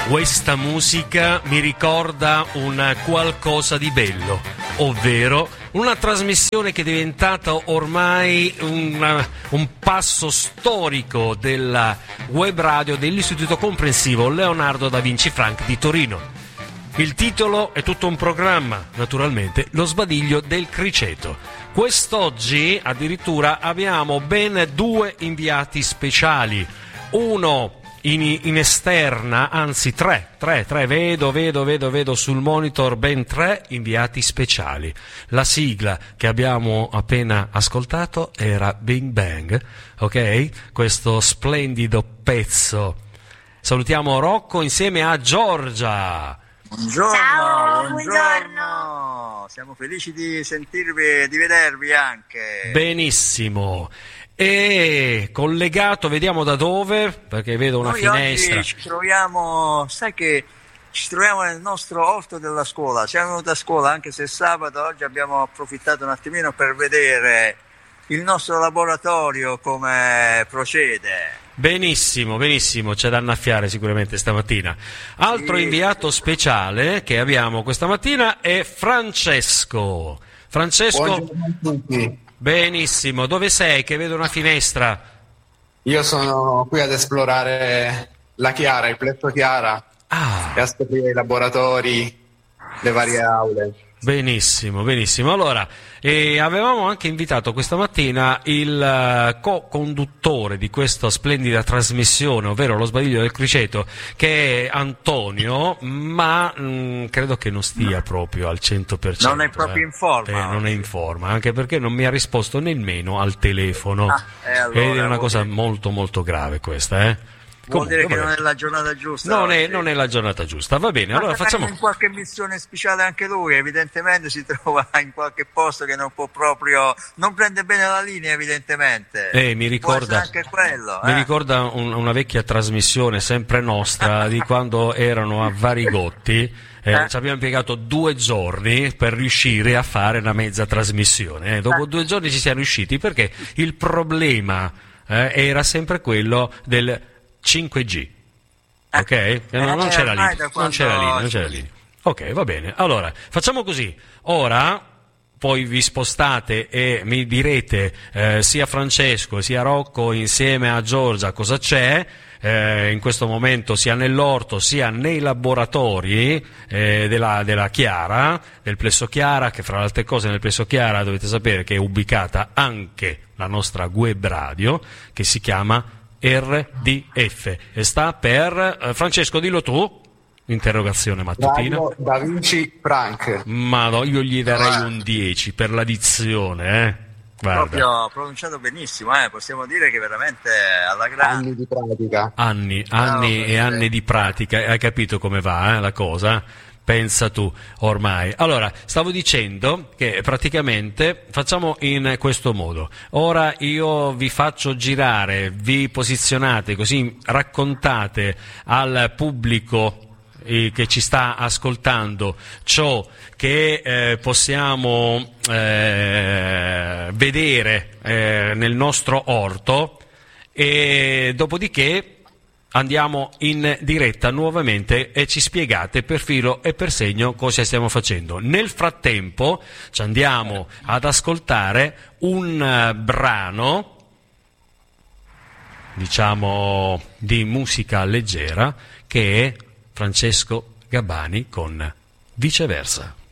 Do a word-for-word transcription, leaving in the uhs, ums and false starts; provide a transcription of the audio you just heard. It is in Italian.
Questa musica mi ricorda un qualcosa di bello, ovvero una trasmissione che è diventata ormai un, un passo storico della web radio dell'Istituto Comprensivo Leonardo da Vinci Frank di Torino. Il titolo è tutto un programma, naturalmente, Lo sbadiglio del criceto. Quest'oggi addirittura abbiamo ben due inviati speciali, uno In, in esterna, anzi tre, tre, tre, vedo, vedo, vedo, vedo sul monitor ben tre inviati speciali. La sigla che abbiamo appena ascoltato era Bing Bang, ok? Questo splendido pezzo. Salutiamo Rocco insieme a Giorgia. Buongiorno, ciao, buongiorno, buongiorno. Siamo felici di sentirvi e di vedervi anche. Benissimo. E collegato, vediamo da dove, perché vedo una Noi finestra. Oggi ci troviamo, sai che ci troviamo nel nostro orto della scuola. Siamo venuti a scuola anche se è sabato, oggi abbiamo approfittato un attimino per vedere il nostro laboratorio come procede. Benissimo, benissimo, c'è da annaffiare sicuramente stamattina. Altro Sì. inviato speciale che abbiamo questa mattina è Francesco. Francesco, Buongiorno a tutti. benissimo, dove sei? Che vedo una finestra. Io sono qui ad esplorare la Chiara, il plesso Chiara, Ah, e a scoprire i laboratori, le varie aule. benissimo, benissimo. Allora, eh, avevamo anche invitato questa mattina il eh, co-conduttore di questa splendida trasmissione, ovvero Lo sbadiglio del criceto, che è Antonio, ma mh, credo che non stia proprio al cento per cento. Non è proprio eh. in forma Eh, non è oggi. in forma, anche perché non mi ha risposto nemmeno al telefono. Ah, e allora, Ed è una vuol cosa dire- molto molto grave questa, eh. Vuol dire Comunque, che non vabbè. è la giornata giusta. Non è, oggi. non è la giornata giusta, va bene, Ma allora magari facciamo... in qualche missione speciale anche lui, evidentemente si trova in qualche posto che non può proprio, non prende bene la linea evidentemente. Eh, mi ricorda, Può essere anche quello. mi eh. ricorda un- una vecchia trasmissione, sempre nostra, di quando erano a Varigotti. Eh, Eh. Ci abbiamo impiegato due giorni per riuscire a fare una mezza trasmissione. eh. Dopo Eh. due giorni ci siamo riusciti perché il problema eh, era sempre quello del cinque G. Ok? Eh, no, non Eh, c'era ormai lì, da non quando- c'era lì, non c'era lì. Ok, va bene. Allora, facciamo così. Ora poi vi spostate e mi direte eh, sia Francesco sia Rocco insieme a Giorgia cosa c'è eh, in questo momento sia nell'orto sia nei laboratori eh, della, della Chiara, del plesso Chiara, che fra le altre cose nel plesso Chiara dovete sapere che è ubicata anche la nostra web radio che si chiama R D F e sta per eh, Francesco, dillo tu, interrogazione mattutina. Radio Da Vinci Frank. Ma no, io gli darei un dieci per la dizione, eh. Guarda, Proprio pronunciato benissimo, eh. Possiamo dire che veramente alla grande. Anni di pratica. anni, anni No, e anni di pratica, hai capito come va eh, la cosa? Pensa tu, ormai. Allora, stavo dicendo che praticamente facciamo in questo modo. Ora io vi faccio girare, vi posizionate, così raccontate al pubblico eh, che ci sta ascoltando ciò che eh, possiamo eh, vedere eh, nel nostro orto e dopodiché andiamo in diretta nuovamente e ci spiegate per filo e per segno cosa stiamo facendo. Nel frattempo ci andiamo ad ascoltare un eh, brano, diciamo, di musica leggera che è Francesco Gabbani con Viceversa.